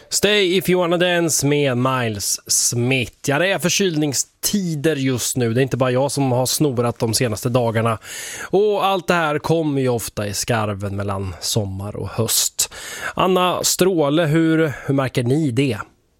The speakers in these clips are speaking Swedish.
Stay if you wanna dance med Miles Smith. Ja, det är förkylningstider just nu. Det är inte bara jag som har snorat de senaste dagarna. Och allt det här kommer ju ofta i skarven mellan sommar och höst. Anna Stråle, hur märker ni det?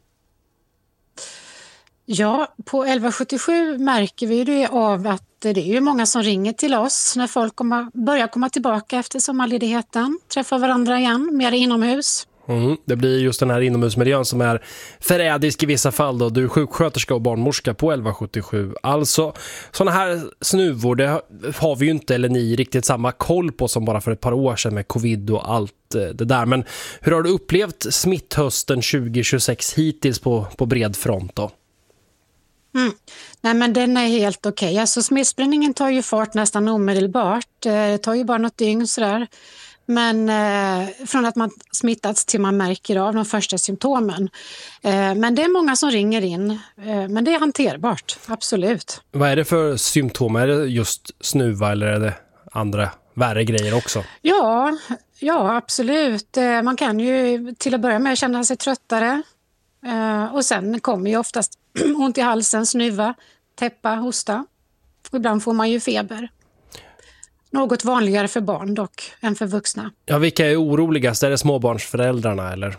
Ja, på 1177 märker vi det av att det är ju många som ringer till oss när folk börjar komma tillbaka efter sommarledigheten. Träffar varandra igen, mer inomhus. Det blir just den här inomhusmiljön som är förrädisk i vissa fall då. Du är sjuksköterska och barnmorska på 1177. Alltså, sådana här snuvor, det har vi ju inte, eller ni, riktigt samma koll på som bara för ett par år sedan med covid och allt det där. Men hur har du upplevt smitthösten 2026 hittills på bred front då? Nej, men den är helt okej. Alltså smittspridningen tar ju fart nästan omedelbart. Det tar ju bara något dygn sådär. Men från att man smittats till man märker av de första symptomen. Men det är många som ringer in. Men det är hanterbart, absolut. Vad är det för symptom? Är det just snuva eller är det andra värre grejer också? Ja, absolut. Man kan ju till att börja med känna sig tröttare. Och sen kommer ju oftast ont i halsen, snuva, täppa, hosta. Och ibland får man ju feber. Något vanligare för barn dock än för vuxna. Ja, vilka är oroligast? Är det småbarnsföräldrarna eller?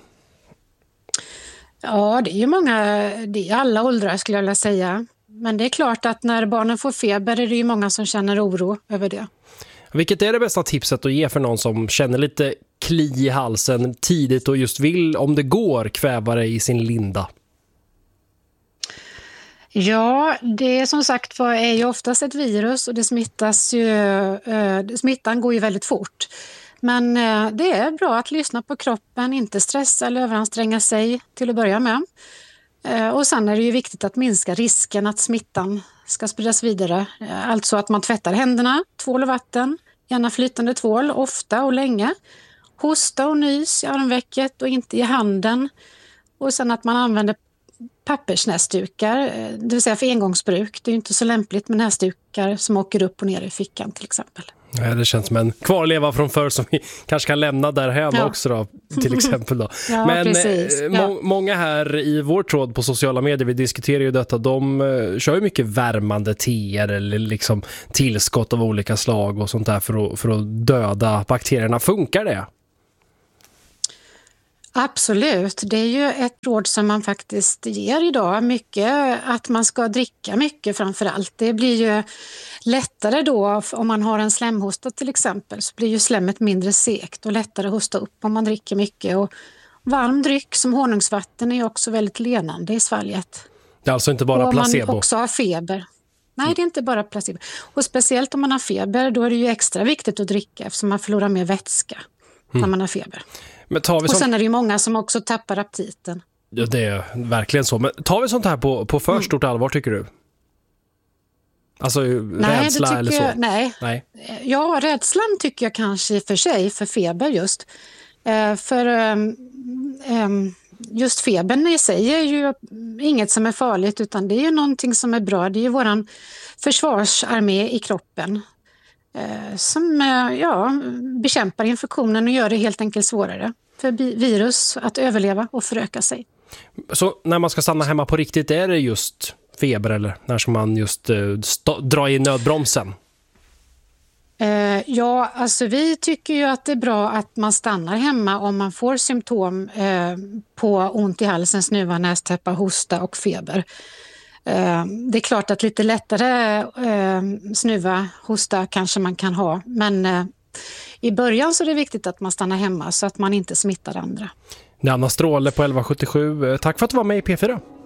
Ja, det är ju många, det är alla åldrar skulle jag vilja säga. Men det är klart att när barnen får feber är det ju många som känner oro över det. Vilket är det bästa tipset att ge för någon som känner lite kli i halsen tidigt och just vill, om det går, kväva det i sin linda? Ja, det som sagt är ju oftast ett virus och det smittas ju, smittan går ju väldigt fort. Men det är bra att lyssna på kroppen, inte stressa eller överanstränga sig till att börja med. Och sen är det ju viktigt att minska risken att smittan ska spridas vidare. Alltså att man tvättar händerna, tvål och vatten, gärna flytande tvål, ofta och länge. Hosta och nys i armvecket och inte i handen. Och sen att man använder pappersnäsdukar, det vill säga för engångsbruk. Det är ju inte så lämpligt med näsdukar som åker upp och ner i fickan till exempel. Ja, det känns som en kvarleva från förr som vi kanske kan lämna där hemma också då, till exempel då. Ja, men precis. Många här i vår tråd på sociala medier, vi diskuterar ju detta, de kör ju mycket värmande teer eller liksom tillskott av olika slag och sånt där för att döda bakterierna. Funkar det? Absolut, det är ju ett råd som man faktiskt ger idag mycket, att man ska dricka mycket framförallt. Det blir ju lättare då om man har en slemhosta till exempel, så blir ju slemmet mindre sekt och lättare att hosta upp om man dricker mycket. Och varm dryck som honungsvatten är också väldigt lenande i svalget. Det är alltså inte bara placebo? Om man också har feber. Nej, det är inte bara placebo. Och speciellt om man har feber, då är det ju extra viktigt att dricka eftersom man förlorar mer vätska när man har feber. Men och sen är det ju många som också tappar aptiten. Ja, det är verkligen så. Men tar vi sånt här på för stort allvar, tycker du? Alltså rädsla eller så? Nej. Ja, rädslan tycker jag kanske för sig, för feber just. Just febern i sig är ju inget som är farligt, utan det är ju någonting som är bra. Det är ju våran försvarsarmé i kroppen som bekämpar infektionen och gör det helt enkelt svårare för virus att överleva och föröka sig. Så när man ska stanna hemma på riktigt, är det just feber eller när ska man just dra i nödbromsen? Ja, alltså vi tycker ju att det är bra att man stannar hemma om man får symptom på ont i halsen, snuva, nästäppa, hosta och feber. Det är klart att lite lättare snuva, hosta kanske man kan ha, men i början så är det viktigt att man stannar hemma så att man inte smittar andra. Anna Stråle på 1177, tack för att du var med i P4.